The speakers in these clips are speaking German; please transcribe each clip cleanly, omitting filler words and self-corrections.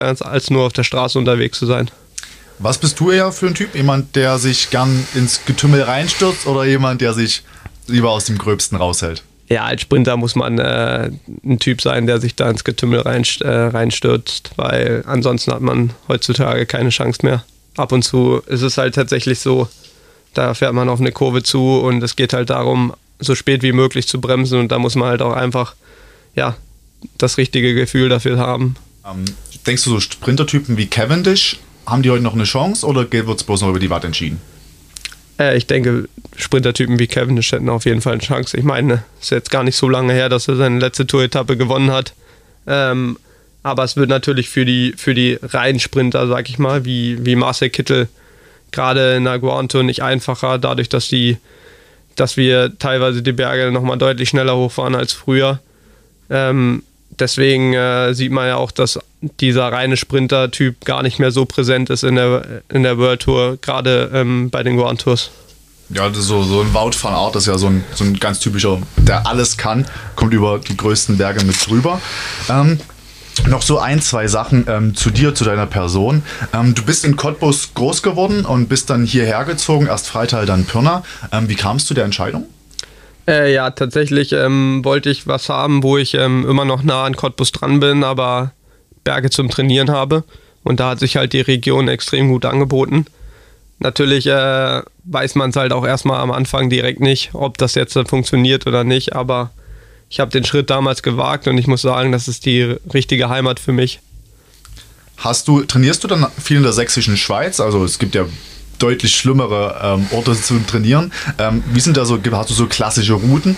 als nur auf der Straße unterwegs zu sein. Was bist du eher für ein Typ? Jemand, der sich gern ins Getümmel reinstürzt oder jemand, der sich lieber aus dem Gröbsten raushält? Ja, als Sprinter muss man ein Typ sein, der sich da ins Getümmel reinstürzt, weil ansonsten hat man heutzutage keine Chance mehr. Ab und zu ist es halt tatsächlich so, da fährt man auf eine Kurve zu und es geht halt darum, so spät wie möglich zu bremsen und da muss man halt auch einfach das richtige Gefühl dafür haben. Denkst du, so Sprintertypen wie Cavendish, haben die heute noch eine Chance oder wird es bloß noch über die Watt entschieden? Ich denke, Sprintertypen wie Cavendish hätten auf jeden Fall eine Chance. Ich meine, es ist jetzt gar nicht so lange her, dass er seine letzte Tour-Etappe gewonnen hat. Aber es wird natürlich für die reinen Sprinter, sag ich mal, wie Marcel Kittel, gerade in der Grand Tour nicht einfacher, dadurch, dass wir teilweise die Berge nochmal deutlich schneller hochfahren als früher. Deswegen sieht man ja auch, dass dieser reine Sprinter-Typ gar nicht mehr so präsent ist in der World Tour, gerade bei den Grand Tours. Ja, das ist so ein Wout van Aert, das ist ja so ein ganz typischer, der alles kann, kommt über die größten Berge mit drüber. Noch so 1, 2 Sachen zu dir, zu deiner Person. Du bist in Cottbus groß geworden und bist dann hierher gezogen, erst Freital, dann Pirna. Wie kam es zu der Entscheidung? Ja, tatsächlich wollte ich was haben, wo ich immer noch nah an Cottbus dran bin, aber Berge zum Trainieren habe. Und da hat sich halt die Region extrem gut angeboten. Natürlich weiß man es halt auch erstmal am Anfang direkt nicht, ob das jetzt funktioniert oder nicht, aber ich habe den Schritt damals gewagt und ich muss sagen, das ist die richtige Heimat für mich. Trainierst du dann viel in der sächsischen Schweiz? Also es gibt ja deutlich schlimmere Orte zu trainieren. Wie sind da so, hast du so klassische Routen?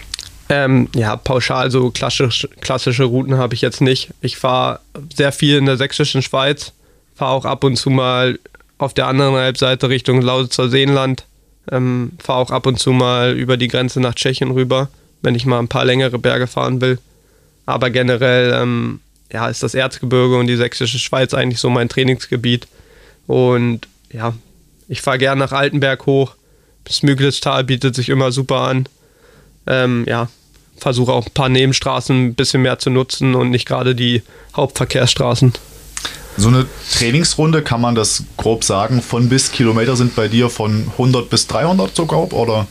Pauschal so klassische Routen habe ich jetzt nicht. Ich fahre sehr viel in der sächsischen Schweiz, fahre auch ab und zu mal auf der anderen Halbseite Richtung Lausitzer Seenland, fahre auch ab und zu mal über die Grenze nach Tschechien rüber, wenn ich mal ein paar längere Berge fahren will. Aber generell ist das Erzgebirge und die sächsische Schweiz eigentlich so mein Trainingsgebiet. Und ja, ich fahre gerne nach Altenberg hoch. Das Müglitztal bietet sich immer super an. Versuche auch ein paar Nebenstraßen ein bisschen mehr zu nutzen und nicht gerade die Hauptverkehrsstraßen. So eine Trainingsrunde, kann man das grob sagen, von bis Kilometer sind bei dir von 100 bis 300 so grob, oder?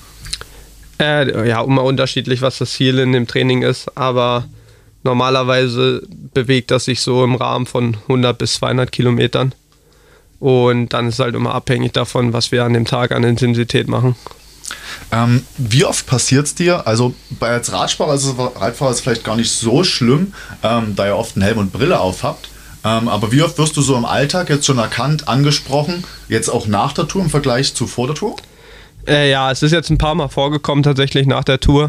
Immer unterschiedlich, was das Ziel in dem Training ist, aber normalerweise bewegt das sich so im Rahmen von 100 bis 200 Kilometern. Und dann ist es halt immer abhängig davon, was wir an dem Tag an Intensität machen. Wie oft passiert es dir? Also als Radfahrer ist es vielleicht gar nicht so schlimm, da ihr oft einen Helm und Brille aufhabt. Aber wie oft wirst du so im Alltag jetzt schon erkannt, angesprochen, jetzt auch nach der Tour im Vergleich zu vor der Tour? Es ist jetzt ein paar Mal vorgekommen tatsächlich nach der Tour.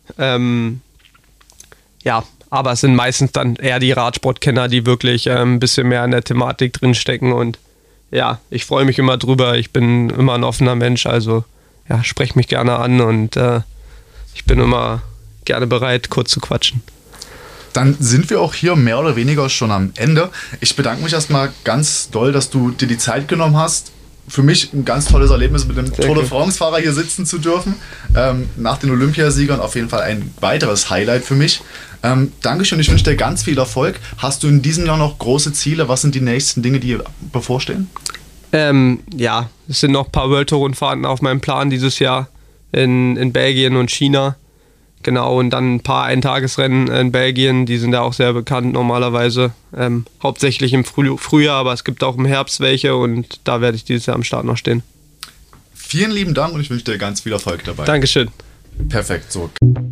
Aber es sind meistens dann eher die Radsportkenner, die wirklich ein bisschen mehr in der Thematik drinstecken. Und ja, ich freue mich immer drüber. Ich bin immer ein offener Mensch, also ja, sprech mich gerne an und ich bin immer gerne bereit, kurz zu quatschen. Dann sind wir auch hier mehr oder weniger schon am Ende. Ich bedanke mich erstmal ganz doll, dass du dir die Zeit genommen hast. Für mich ein ganz tolles Erlebnis, mit dem Tour de France-Fahrer hier sitzen zu dürfen. Nach den Olympiasiegern auf jeden Fall ein weiteres Highlight für mich. Dankeschön, ich wünsche dir ganz viel Erfolg. Hast du in diesem Jahr noch große Ziele? Was sind die nächsten Dinge, die bevorstehen? Es sind noch ein paar World Tour Rundfahrten auf meinem Plan dieses Jahr in Belgien und China. Genau, und dann ein paar Eintagesrennen in Belgien, die sind ja auch sehr bekannt normalerweise. Hauptsächlich im Frühjahr, aber es gibt auch im Herbst welche und da werde ich dieses Jahr am Start noch stehen. Vielen lieben Dank und ich wünsche dir ganz viel Erfolg dabei. Dankeschön. Perfekt, so.